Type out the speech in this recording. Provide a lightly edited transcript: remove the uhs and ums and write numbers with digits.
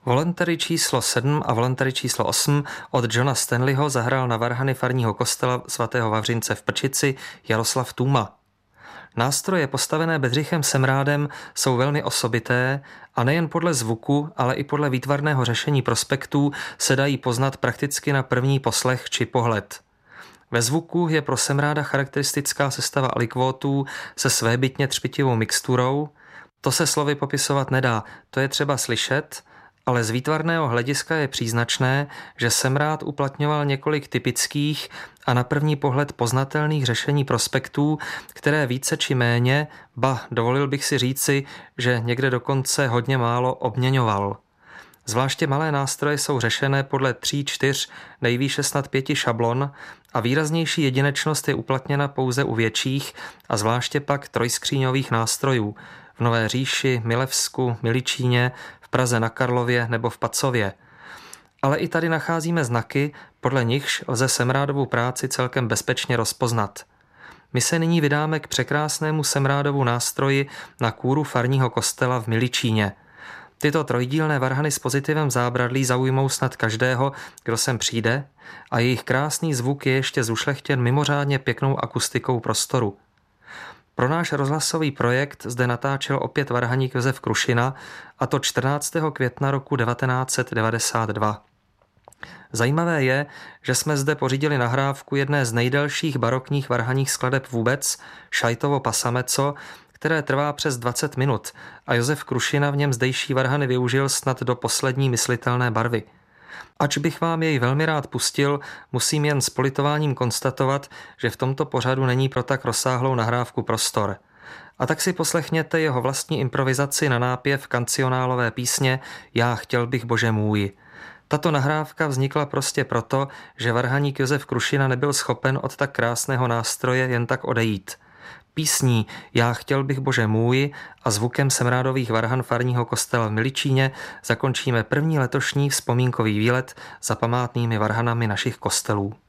Voluntary číslo 7 a voluntary číslo 8 od Johna Stanleyho zahrál na varhany farního kostela svatého Vavřince v Prčici Jaroslav Tůma. Nástroje postavené Bedřichem Semrádem jsou velmi osobité a nejen podle zvuku, ale i podle výtvarného řešení prospektů se dají poznat prakticky na první poslech či pohled. Ve zvuku je pro Semráda charakteristická sestava alikvótů se svébytně třpitivou mixturou. To se slovy popisovat nedá, to je třeba slyšet, ale z výtvarného hlediska je příznačné, že Semrád uplatňoval několik typických a na první pohled poznatelných řešení prospektů, které více či méně, dovolil bych si říci, že někde dokonce hodně málo obměňoval. Zvláště malé nástroje jsou řešené podle 3, 4, nejvýše snad 5 šablon a výraznější jedinečnost je uplatněna pouze u větších a zvláště pak trojskříňových nástrojů v Nové Říši, Milevsku, Miličíně, v Praze na Karlově nebo v Pacově. Ale i tady nacházíme znaky, podle nichž lze Semrádovu práci celkem bezpečně rozpoznat. My se nyní vydáme k překrásnému Semrádovu nástroji na kůru farního kostela v Miličíně. Tyto trojdílné varhany s pozitivem zábradlí zaujmou snad každého, kdo sem přijde, a jejich krásný zvuk je ještě zušlechtěn mimořádně pěknou akustikou prostoru. Pro náš rozhlasový projekt zde natáčel opět varhaník Josef Krušina, a to 14. května roku 1992. Zajímavé je, že jsme zde pořídili nahrávku jedné z nejdelších barokních varhaních skladeb vůbec, Šajtovo Pasameco, které trvá přes 20 minut a Josef Krušina v něm zdejší varhany využil snad do poslední myslitelné barvy. Ač bych vám jej velmi rád pustil, musím jen s politováním konstatovat, že v tomto pořadu není pro tak rozsáhlou nahrávku prostor. A tak si poslechněte jeho vlastní improvizaci na nápěv kancionálové písně Já chtěl bych Bože můj. Tato nahrávka vznikla prostě proto, že varhaník Josef Krušina nebyl schopen od tak krásného nástroje jen tak odejít. Písní Já chtěl bych Bože můj a zvukem Semrádových varhan farního kostela v Miličíně zakončíme první letošní vzpomínkový výlet za památnými varhanami našich kostelů.